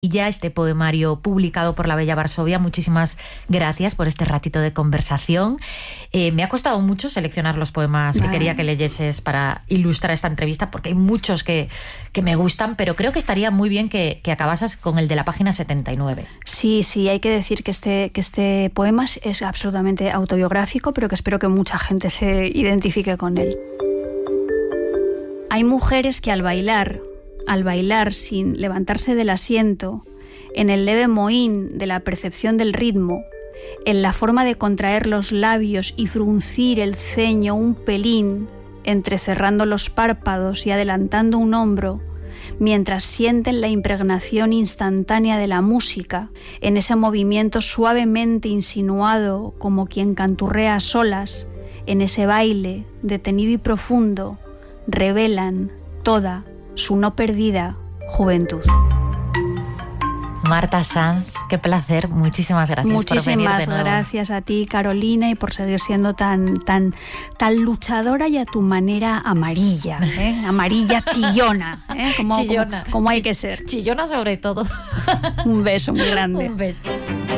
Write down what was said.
Ya este poemario publicado por La Bella Varsovia. Muchísimas gracias por este ratito de conversación. Me ha costado mucho seleccionar los poemas que quería que leyeses para ilustrar esta entrevista, porque hay muchos que me gustan, pero creo que estaría muy bien que acabases con el de la página 79. Sí, hay que decir que este poema es absolutamente autobiográfico, pero que espero que mucha gente se identifique con él. Hay mujeres que al bailar sin levantarse del asiento, en el leve mohín de la percepción del ritmo, en la forma de contraer los labios y fruncir el ceño un pelín, entrecerrando los párpados y adelantando un hombro, mientras sienten la impregnación instantánea de la música, en ese movimiento suavemente insinuado como quien canturrea a solas, en ese baile detenido y profundo, revelan toda su no perdida juventud. Marta Sanz, qué placer, muchísimas gracias por venir de nuevo. Muchísimas gracias a ti, Carolina, y por seguir siendo tan luchadora y a tu manera amarilla, amarilla chillona, chillona. como hay que ser. Chillona sobre todo. Un beso muy grande. Un beso.